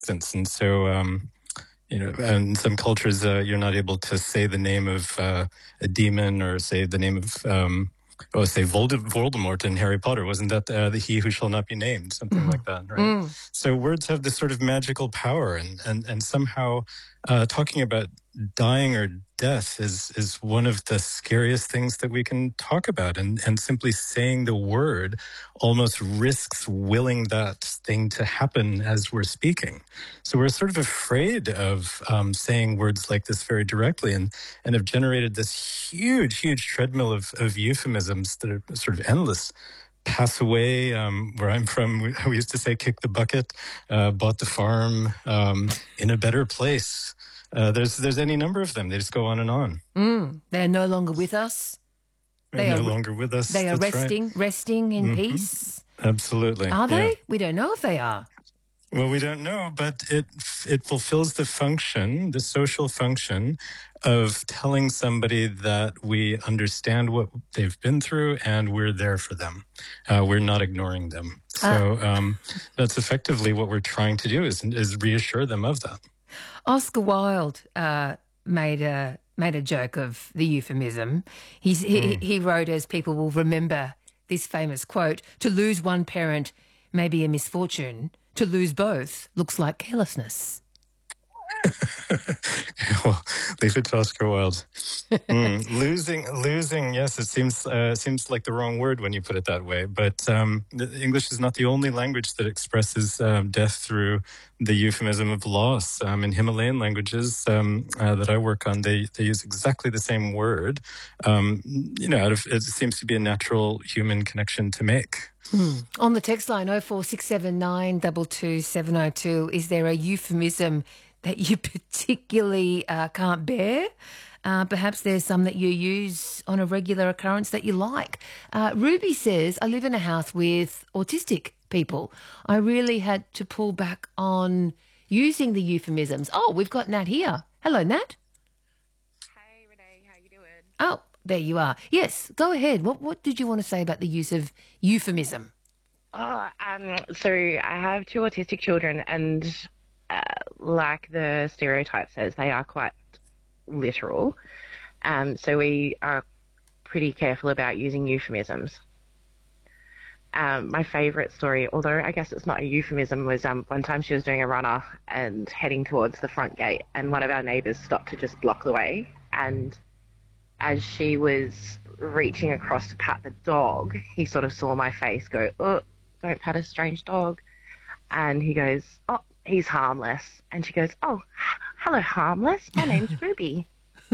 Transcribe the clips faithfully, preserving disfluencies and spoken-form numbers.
sense. And so, um, you know, in some cultures, uh, you're not able to say the name of uh, a demon or say the name of, um, oh, say Vold- Voldemort in Harry Potter. Wasn't that uh, the He Who Shall Not Be Named? Something like that, right? Mm. So words have this sort of magical power, and and and somehow uh, talking about dying or death is is one of the scariest things that we can talk about, and and simply saying the word almost risks willing that thing to happen as we're speaking. So we're sort of afraid of um, saying words like this very directly, and and have generated this huge, huge treadmill of, of euphemisms that are sort of endless. Pass away, um, where I'm from, we, we used to say kick the bucket, uh, bought the farm, um, in a better place. Uh, there's there's any number of them. They just go on and on. Mm. They're no longer with us. They're They no are longer with us. they are That's right. resting, resting in hmm peace. Absolutely. Are Yeah. they? We don't know if they are. Well, we don't know, but it it fulfills the function, the social function of telling somebody that we understand what they've been through and we're there for them. Uh, we're not ignoring them. So um, that's effectively what we're trying to do is is reassure them of that. Oscar Wilde uh, made a made a joke of the euphemism. He's, he Mm. he wrote, as people will remember, this famous quote: "To lose one parent may be a misfortune. To lose both looks like carelessness." Well, leave it to Oscar Wilde. Mm. Losing, losing. Yes, it seems uh, seems like the wrong word when you put it that way. But um, the English is not the only language that expresses um, death through the euphemism of loss. Um, in Himalayan languages um, uh, that I work on, they they use exactly the same word. Um, you know, out of, it seems to be a natural human connection to make. Hmm. On the text line oh four six seven nine two two seven oh two, is there a euphemism that you particularly uh, can't bear? Uh, perhaps there's some that you use on a regular occurrence that you like. Uh, Ruby says, I live in a house with autistic people. I really had to pull back on using the euphemisms. Oh, we've got Nat here. Hello, Nat. Hey, Renee, how you doing? Oh, there you are. Yes, go ahead. What what did you want to say about the use of euphemism? Oh, um, so I have two autistic children, and uh, like the stereotype says, they are quite literal. Um, so we are pretty careful about using euphemisms. Um, my favourite story, although I guess it's not a euphemism, was um, one time she was doing a runner and heading towards the front gate, and one of our neighbours stopped to just block the way. And as she was reaching across to pat the dog, he sort of saw my face go, oh, don't pat a strange dog. And he goes, oh, he's harmless. And she goes, oh, hello, harmless. My name's Ruby.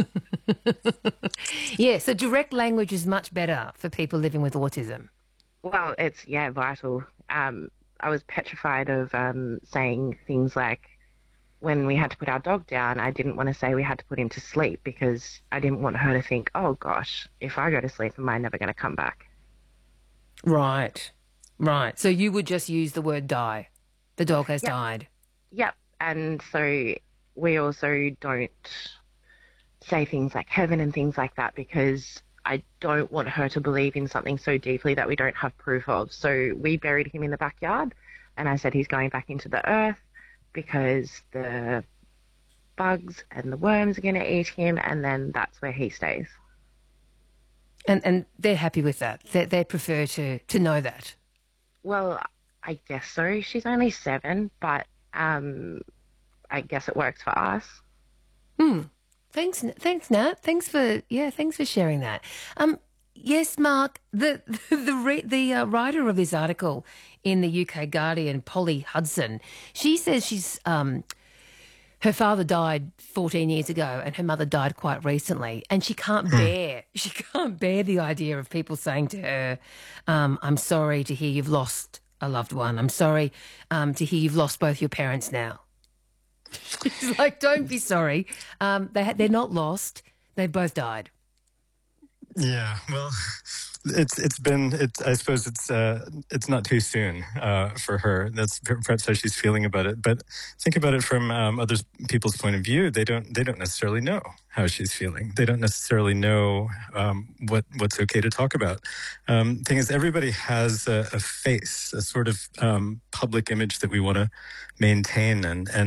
Yeah, so direct language is much better for people living with autism. Well, it's, yeah, vital. Um, I was petrified of um, saying things like, when we had to put our dog down, I didn't want to say we had to put him to sleep because I didn't want her to think, oh, gosh, if I go to sleep, am I never going to come back? Right, right. So you would just use the word die. The dog has Yep. died. Yep. And so we also don't say things like heaven and things like that because I don't want her to believe in something so deeply that we don't have proof of. So we buried him in the backyard, and I said he's going back into the earth because the bugs and the worms are going to eat him, and then that's where he stays. And and they're happy with that. They, they prefer to, to know that. Well, I guess so. She's only seven, but um, I guess it works for us. Hmm. Thanks, thanks, Nat. Thanks for yeah. Thanks for sharing that. Um. Yes, Mark. The the re, the uh, writer of this article in the U K Guardian, Polly Hudson, she says she's um. her father died fourteen years ago and her mother died quite recently, and she can't bear she can't bear the idea of people saying to her, um, I'm sorry to hear you've lost a loved one. I'm sorry um, to hear you've lost both your parents now. She's like, don't be sorry. Um, they, they're not lost. They both died. Yeah, well, It's it's been it's I suppose it's uh it's not too soon uh for her. That's perhaps how she's feeling about it. But think about it from um, other people's point of view. They don't they don't necessarily know how she's feeling. They don't necessarily know um, what what's okay to talk about. Um, thing is, everybody has a, a face, a sort of um, public image that we want to maintain, and and